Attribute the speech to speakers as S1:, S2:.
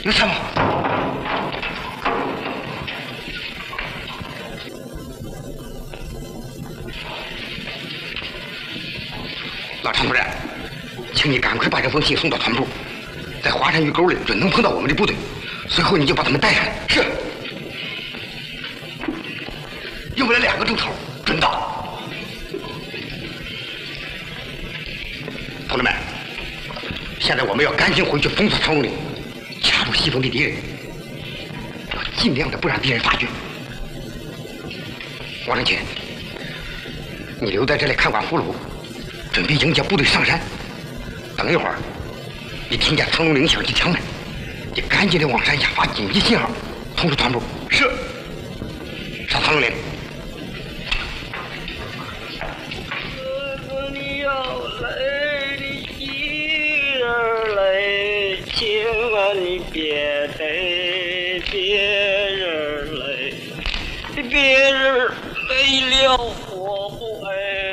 S1: 有什么？老常主任，请你赶快把这封信送到团部，在华山峪沟里准能碰到我们的部队，随后你就把他们带上来。是。用不了2个钟头，准到。同志们，现在我们要赶紧回去封锁长龙岭，掐住西风的敌人，要尽量的不让敌人发觉。王正清，你留在这里看管俘虏，准备迎接部队上山。等一会儿，你听见长龙岭响起枪门，你赶紧的往山下发紧急信号，通知团部。是。上长龙岭。
S2: 你要来，你一人来，千万你别带别人来，别人来了我不爱。